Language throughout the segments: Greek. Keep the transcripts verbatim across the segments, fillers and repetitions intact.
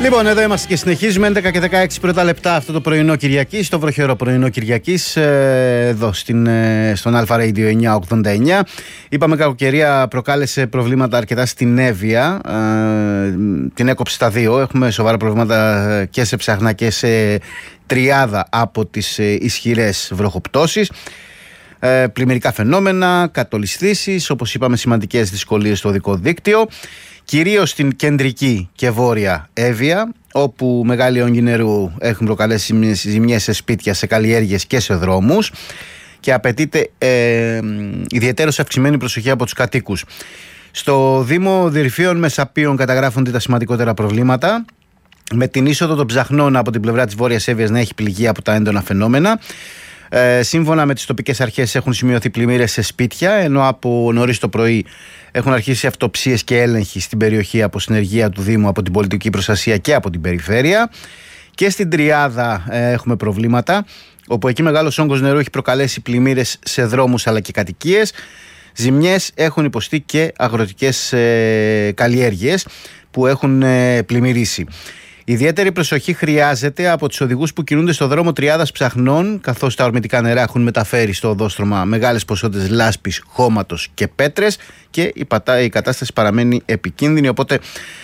Λοιπόν, εδώ είμαστε και συνεχίζουμε. έντεκα και δεκαέξι πρώτα λεπτά αυτό το πρωινό Κυριακής, το βροχερό πρωινό Κυριακής, εδώ στην, στον Αλφα Radio εννιακόσια ογδόντα εννιά. Είπαμε, κακοκαιρία προκάλεσε προβλήματα αρκετά στην Εύβοια. Ε, την έκοψε στα δύο. Έχουμε σοβαρά προβλήματα και σε Ψαχνά και σε Τριάδα από τις ισχυρές βροχοπτώσεις. Ε, πλημμυρικά φαινόμενα, κατολισθήσεις, όπως είπαμε, σημαντικές δυσκολίες στο οδικό δίκτυο. Κυρίως στην κεντρική και βόρεια Εύβοια, όπου μεγάλοι όγκοι νερού έχουν προκαλέσει ζημιές σε σπίτια, σε καλλιέργειες και σε δρόμους και απαιτείται ε, ιδιαίτερως αυξημένη προσοχή από τους κατοίκους. Στο Δήμο Δυρφίων Μεσαπίων καταγράφονται τα σημαντικότερα προβλήματα, με την είσοδο των Ψαχνών από την πλευρά της Βόρειας Εύβοιας να έχει πληγεί από τα έντονα φαινόμενα. Ε, σύμφωνα με τις τοπικές αρχές έχουν σημειωθεί πλημμύρες σε σπίτια, ενώ από νωρίς το πρωί έχουν αρχίσει αυτοψίες και έλεγχοι στην περιοχή από συνεργεία του Δήμου, από την πολιτική προστασία και από την περιφέρεια. Και στην Τριάδα ε, έχουμε προβλήματα, όπου εκεί μεγάλος όγκος νερού έχει προκαλέσει πλημμύρες σε δρόμους αλλά και κατοικίες. Ζημιές έχουν υποστεί και αγροτικές ε, καλλιέργειες που έχουν ε, πλημμυρίσει. Ιδιαίτερη προσοχή χρειάζεται από τους οδηγούς που κινούνται στο δρόμο Τριάδας Ψαχνών, καθώς τα ορμητικά νερά έχουν μεταφέρει στο οδόστρωμα μεγάλες ποσότητες λάσπης, χώματος και πέτρες και η, πατά, η κατάσταση παραμένει επικίνδυνη, οπότε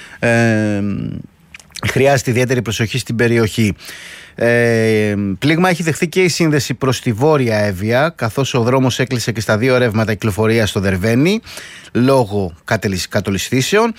ε, χρειάζεται ιδιαίτερη προσοχή στην περιοχή. Ε, πλήγμα έχει δεχθεί και η σύνδεση προς τη Βόρεια Εύβοια, καθώς ο δρόμος έκλεισε και στα δύο ρεύματα κυκλοφορία στο Δερβαίνι λόγω κατολισθήσεων.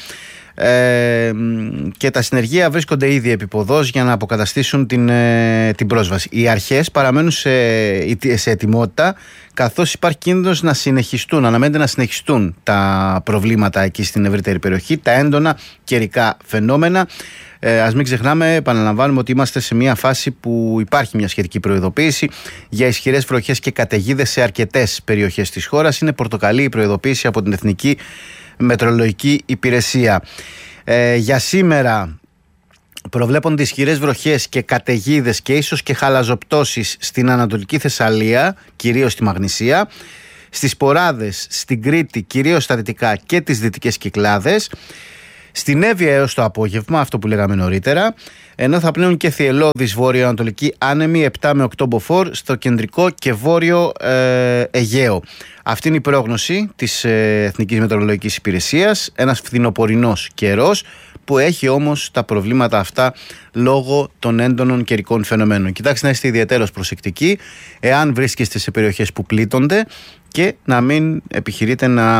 Ε, και τα συνεργεία βρίσκονται ήδη επίποδος για να αποκαταστήσουν την, ε, την πρόσβαση. Οι αρχές παραμένουν σε, σε ετοιμότητα, καθώς υπάρχει κίνδυνος να συνεχιστούν, αναμένεται να συνεχιστούν τα προβλήματα εκεί στην ευρύτερη περιοχή, τα έντονα καιρικά φαινόμενα. Ε, ας μην ξεχνάμε, επαναλαμβάνουμε ότι είμαστε σε μια φάση που υπάρχει μια σχετική προειδοποίηση για ισχυρές βροχές και καταιγίδες σε αρκετές περιοχές της χώρας. Είναι πορτοκαλί η προειδοποίηση από την Εθνική Μετρολογική Υπηρεσία. Ε, για σήμερα προβλέπονται ισχυρές βροχές και καταιγίδες και ίσως και χαλαζοπτώσεις στην Ανατολική Θεσσαλία, κυρίως στη Μαγνησία, στις Ποράδες, στην Κρήτη, κυρίως στα δυτικά και τις δυτικές Κυκλάδες, στην Εύβοια έως το απόγευμα, αυτό που λέγαμε νωρίτερα, ενώ θα πνέουν και θυελλώδεις βόρειο-ανατολικοί άνεμοι επτά με οκτώ μποφόρ στο κεντρικό και βόρειο ε, Αιγαίο. Αυτή είναι η πρόγνωση της ε, Εθνικής Μετεωρολογικής Υπηρεσίας, ένας φθινοπορεινός καιρός που έχει όμως τα προβλήματα αυτά λόγω των έντονων καιρικών φαινομένων. Κοιτάξτε να είστε ιδιαίτερως προσεκτικοί εάν βρίσκεστε σε περιοχές που πλήττονται και να μην επιχειρείτε να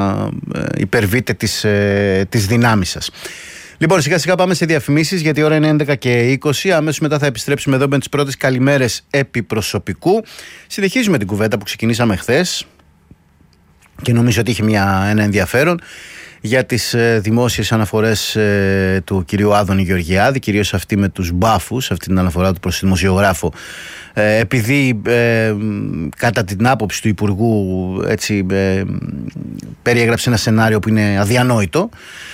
υπερβείτε τις, ε, τις δυνάμεις σας. Λοιπόν, σιγά σιγά πάμε σε διαφημίσεις, γιατί η ώρα είναι έντεκα και είκοσι. Αμέσως μετά θα επιστρέψουμε εδώ με τις πρώτες καλημέρες επί προσωπικού. Συνεχίζουμε την κουβέντα που ξεκινήσαμε χθες και νομίζω ότι είχε μια, ένα ενδιαφέρον για τις ε, δημόσιες αναφορές ε, του κυρίου Άδωνη Γεωργιάδη, κυρίως αυτή με τους μπάφους, αυτή την αναφορά του προς τη δημοσιογράφο, ε, επειδή ε, κατά την άποψη του Υπουργού έτσι, ε, περιέγραψε ένα σενάριο που είναι αδιανόητο,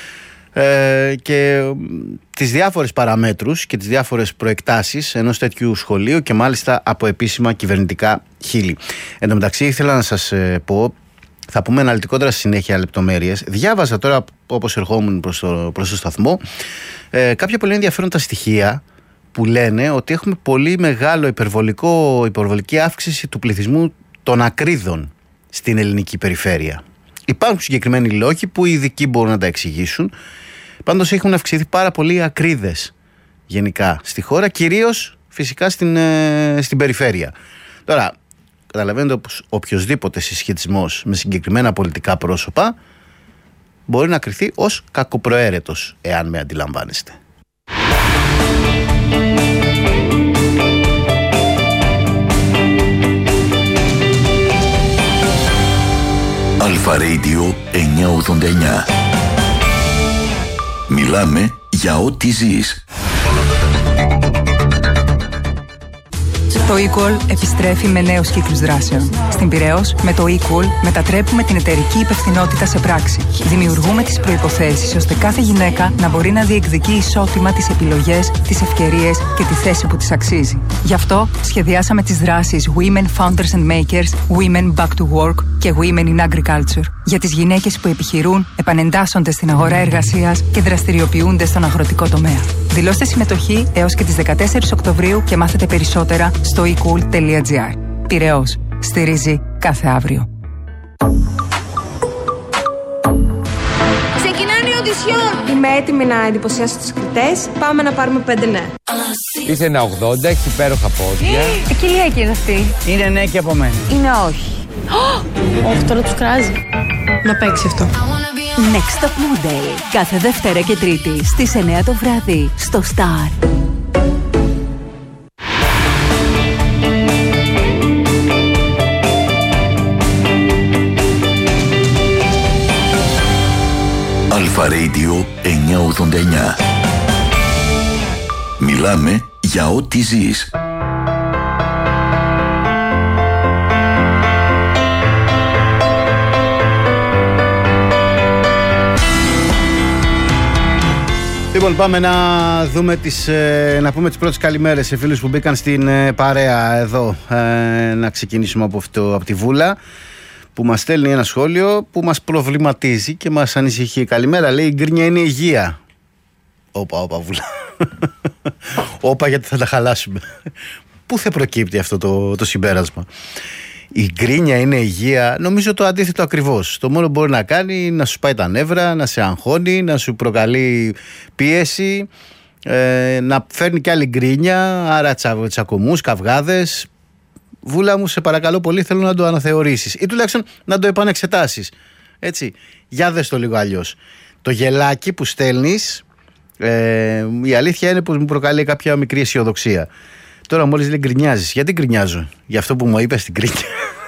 ε, και τις διάφορες παραμέτρους και τις διάφορες προεκτάσεις ενός τέτοιου σχολείου και μάλιστα από επίσημα κυβερνητικά χείλη. Εν τω μεταξύ ήθελα να σας ε, πω, θα πούμε αναλυτικότερα στη συνέχεια λεπτομέρειες. Διάβαζα τώρα, όπως ερχόμουν προς το, προς το σταθμό, ε, κάποια πολύ ενδιαφέροντα στοιχεία που λένε ότι έχουμε πολύ μεγάλο υπερβολικό, υπερβολική αύξηση του πληθυσμού των ακρίδων στην ελληνική περιφέρεια. Υπάρχουν συγκεκριμένοι λόγοι που οι ειδικοί μπορούν να τα εξηγήσουν. Πάντως έχουν αυξηθεί πάρα πολλοί οι ακρίδες γενικά στη χώρα, κυρίως φυσικά στην, ε, στην περιφέρεια. Τώρα, καταλαβαίνετε πως οποιοσδήποτε συσχετισμός με συγκεκριμένα πολιτικά πρόσωπα μπορεί να κριθεί ως κακοπροαίρετος, εάν με αντιλαμβάνεστε. Αλφα Radio εννιακόσια ογδόντα εννιά. Μιλάμε για ό,τι ζεις. Το eCall επιστρέφει με νέους κύκλους δράσεων. Στην Πειραιώς, με το eCall μετατρέπουμε την εταιρική υπευθυνότητα σε πράξη. Δημιουργούμε τις προϋποθέσεις ώστε κάθε γυναίκα να μπορεί να διεκδικεί ισότιμα τις επιλογές, τις ευκαιρίες και τη θέση που της αξίζει. Γι' αυτό σχεδιάσαμε τις δράσεις Women Founders and Makers, Women Back to Work και Women in Agriculture. Για τις γυναίκες που επιχειρούν, επανεντάσσονται στην αγορά εργασίας και δραστηριοποιούνται στον αγροτικό τομέα. Δηλώστε συμμετοχή έως και τις δεκατέσσερις Οκτωβρίου και μάθετε περισσότερα στο e cool τελεία gr. Πειραιώς. Στηρίζει κάθε αύριο. Ξεκινάνε οι οντισιόν! Είμαι έτοιμη να εντυπωσιάσω τους κριτές. Πάμε να πάρουμε πέντε ναι. Είσαι ένα ογδόντα, έχει υπέροχα πόδια. Ε, κοιλιακή είναι αυτή. Είναι ναι και από μένα. Είναι όχι. Όχι, τώρα τους κράζει. Να παίξει αυτό. Next Top Model. Κάθε Δευτέρα και Τρίτη στις εννιά το βράδυ στο Star. Αλφα Radio εννιακόσια ογδόντα εννιά. Μιλάμε για ό,τι ζεις. Λοιπόν, πάμε να δούμε τις, να πούμε τις πρώτες καλημέρες σε φίλους που μπήκαν στην παρέα εδώ. Ε, να ξεκινήσουμε από, αυτό, από τη Βούλα, που μας στέλνει ένα σχόλιο που μας προβληματίζει και μας ανησυχεί. Καλημέρα, λέει, η γκρίνια είναι υγεία. Όπα, όπα, Βούλα. Όπα, γιατί θα τα χαλάσουμε. Πού θα προκύπτει αυτό το, το συμπέρασμα? Η γκρίνια είναι υγεία? Νομίζω το αντίθετο ακριβώς. Το μόνο που μπορεί να κάνει είναι να σου πάει τα νεύρα, να σε αγχώνει, να σου προκαλεί πίεση, ε, να φέρνει κι άλλη γκρίνια, άρα τσα, τσακωμούς, καυγάδες. Βούλα μου, σε παρακαλώ πολύ, θέλω να το αναθεωρήσεις ή τουλάχιστον να το επανεξετάσεις. Έτσι, για δες το λίγο αλλιώς. Το γελάκι που στέλνεις, ε, η αλήθεια είναι πως μου προκαλεί κάποια μικρή αισιοδοξία. Τώρα μόλις λέει γκρινιάζεις. Γιατί γκρινιάζω? Για αυτό που μου είπες στην γκρίνια.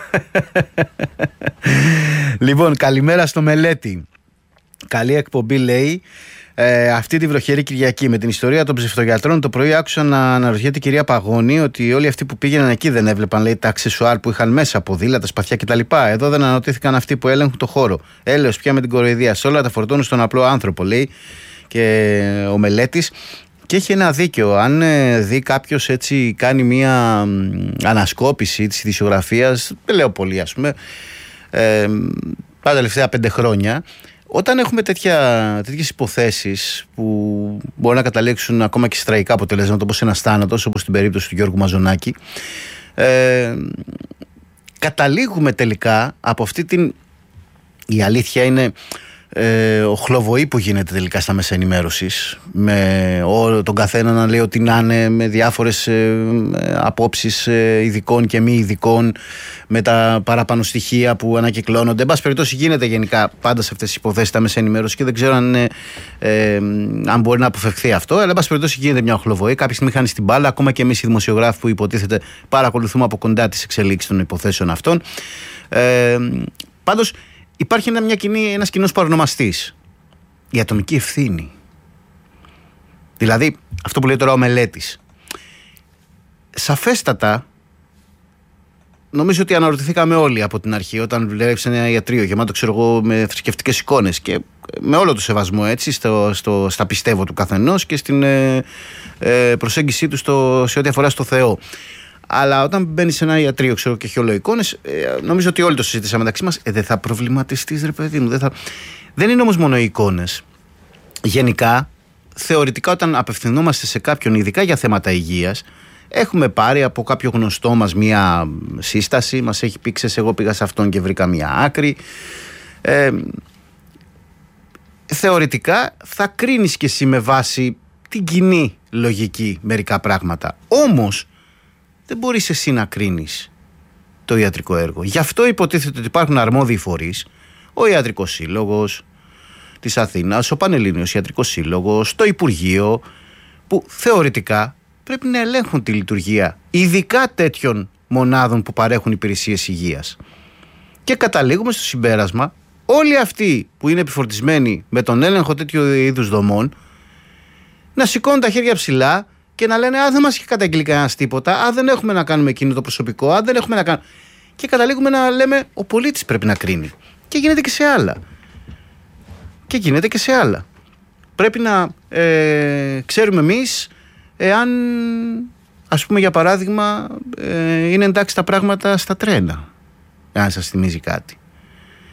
Λοιπόν, καλημέρα στο Μελέτη. Καλή εκπομπή, λέει. Ε, αυτή τη βροχερή Κυριακή με την ιστορία των ψευτογιατρών, το πρωί άκουσα να αναρωτιέται η κυρία Παγώνη ότι όλοι αυτοί που πήγαιναν εκεί δεν έβλεπαν, λέει, τα αξεσουάρ που είχαν μέσα, ποδήλατα, σπαθιά κτλ. Εδώ δεν αναρωτήθηκαν αυτοί που έλεγχαν το χώρο. Έλεος πια με την κοροϊδία. Σε όλα τα φορτώνουν στον απλό άνθρωπο, λέει και ο Μελέτης. Και έχει ένα δίκαιο. Αν ε, δει κάποιος έτσι, κάνει μια ανασκόπηση της ειδησιογραφίας, δεν λέω πολύ, ας πούμε, ε, τα τελευταία πέντε χρόνια, όταν έχουμε τέτοια, τέτοιες υποθέσεις που μπορεί να καταλήξουν ακόμα και σε τραγικά αποτελέσματα, όπως ένας θάνατος, όπως στην περίπτωση του Γιώργου Μαζονάκη, ε, καταλήγουμε τελικά από αυτή την... Η αλήθεια είναι... Ε, ο χλωβοή που γίνεται τελικά στα μέσα ενημέρωσης, με όλο τον καθένα να λέει ότι να είναι, με διάφορες ε, απόψεις ε, ειδικών και μη ειδικών, με τα παραπάνω στοιχεία που ανακυκλώνονται. Εν πάση περιπτώσει, γίνεται γενικά πάντα σε αυτές τις υποθέσεις στα μέσα ενημέρωσης και δεν ξέρω αν, ε, ε, αν μπορεί να αποφευχθεί αυτό. Αλλά εν πάση περιπτώσει γίνεται μια χλωβοή. Κάποια στιγμή χάνει την μπάλα, ακόμα και εμείς οι δημοσιογράφοι που υποτίθεται παρακολουθούμε από κοντά τις εξελίξεις των υποθέσεων αυτών. Ε, πάντως, υπάρχει ένα, μια κοινή, ένας κοινός παρονομαστής. Η ατομική ευθύνη. Δηλαδή, αυτό που λέει τώρα ο Μελέτης. Σαφέστατα, νομίζω ότι αναρωτηθήκαμε όλοι από την αρχή, όταν βλέπεις ένα ιατρείο γεμάτο, ξέρω εγώ, με θρησκευτικές εικόνες και με όλο το σεβασμό, έτσι, στο, στο, στα πιστεύω του καθενός και στην ε, ε, προσέγγιση του στο, σε ό,τι αφορά στο Θεό. Αλλά όταν μπαίνει σε ένα ιατρείο, ξέρω, και έχει όλο εικόνες, ε, νομίζω ότι όλοι το συζήτησαμε μεταξύ μας. Ε, δεν θα προβληματιστείς, ρε παιδί μου. Δεν, θα... δεν είναι όμως μόνο οι εικόνες. Γενικά, θεωρητικά, όταν απευθυνόμαστε σε κάποιον, ειδικά για θέματα υγείας, έχουμε πάρει από κάποιο γνωστό μας μία σύσταση. Μας έχει πει, ξέρεις, εγώ πήγα σε αυτόν και βρήκα μία άκρη. Ε, θεωρητικά, θα κρίνεις και εσύ με βάση την κοινή λογική μερικά πράγματα. Όμως, δεν μπορείς εσύ να κρίνεις το ιατρικό έργο. Γι' αυτό υποτίθεται ότι υπάρχουν αρμόδιοι φορείς, ο Ιατρικός Σύλλογος της Αθήνας, ο Πανελλήνιος Ιατρικός Σύλλογος, το Υπουργείο, που θεωρητικά πρέπει να ελέγχουν τη λειτουργία ειδικά τέτοιων μονάδων που παρέχουν υπηρεσίες υγείας. Και καταλήγουμε στο συμπέρασμα, όλοι αυτοί που είναι επιφορτισμένοι με τον έλεγχο τέτοιου είδους δομών να σηκώνουν τα χέρια ψηλά και να λένε, α, δεν μας έχει καταγγείλει κανένας τίποτα, α, δεν έχουμε να κάνουμε εκείνο το προσωπικό, α, δεν έχουμε να κάνουμε. Και καταλήγουμε να λέμε, ο πολίτης πρέπει να κρίνει. Και γίνεται και σε άλλα. Και γίνεται και σε άλλα. Πρέπει να ε, ξέρουμε εμείς εάν, ας πούμε, για παράδειγμα, ε, είναι εντάξει τα πράγματα στα τρένα. Εάν σας θυμίζει κάτι.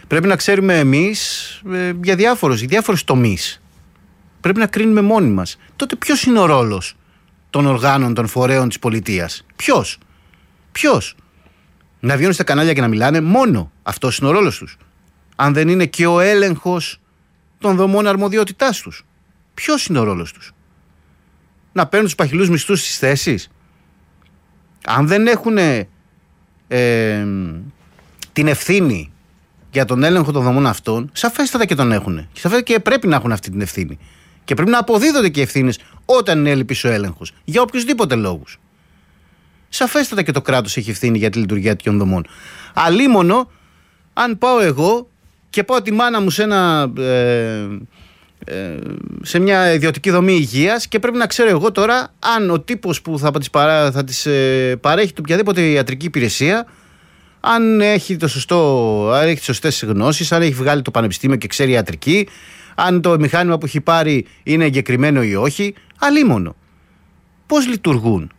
Πρέπει να ξέρουμε εμείς ε, για διάφορους, για διάφορους τομείς. Πρέπει να κρίνουμε μόνοι μας. Τότε ποιος είναι ο ρόλος των οργάνων, των φορέων της πολιτείας? Ποιος? Ποιος? Να βγαίνουν στα κανάλια και να μιλάνε μόνο? Αυτός είναι ο ρόλος τους? Αν δεν είναι και ο έλεγχος των δομών αρμοδιότητάς τους, ποιος είναι ο ρόλος τους? Να παίρνουν τους παχυλούς μισθούς στις θέσεις? Αν δεν έχουν ε, την ευθύνη για τον έλεγχο των δομών αυτών, σαφέστατα και τον έχουν. Και σαφέστατα και πρέπει να έχουν αυτή την ευθύνη. Και πρέπει να αποδίδονται και ευθύνες όταν είναι έλλειπης ο έλεγχος. Για οποιουσδήποτε λόγους. Σαφέστατα και το κράτος έχει ευθύνη για τη λειτουργία των δομών. Αλίμονο, αν πάω εγώ και πάω τη μάνα μου σε, ένα, ε, ε, σε μια ιδιωτική δομή υγείας και πρέπει να ξέρω εγώ τώρα αν ο τύπος που θα της, παρά, θα της ε, παρέχει οποιαδήποτε ιατρική υπηρεσία, αν έχει, το σωστό, αν έχει τις σωστές γνώσεις, αν έχει βγάλει το πανεπιστήμιο και ξέρει ιατρική, αν το μηχάνημα που έχει πάρει είναι εγκεκριμένο ή όχι. Αλίμονο. Πώς λειτουργούν?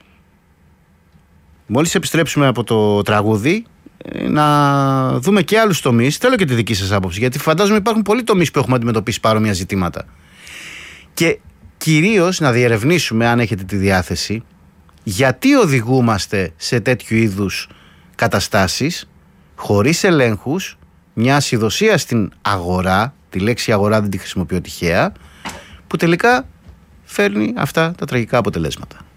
Μόλις επιστρέψουμε από το τραγούδι, να δούμε και άλλους τομείς. Θέλω και τη δική σας άποψη, γιατί φαντάζομαι υπάρχουν πολλοί τομείς που έχουμε αντιμετωπίσει παρόμοια ζητήματα. Και κυρίως να διερευνήσουμε, αν έχετε τη διάθεση, γιατί οδηγούμαστε σε τέτοιου είδους καταστάσεις χωρίς ελέγχους, μια ασυδοσία στην αγορά, τη λέξη αγορά δεν τη χρησιμοποιώ τυχαία, που τελικά φέρνει αυτά τα τραγικά αποτελέσματα.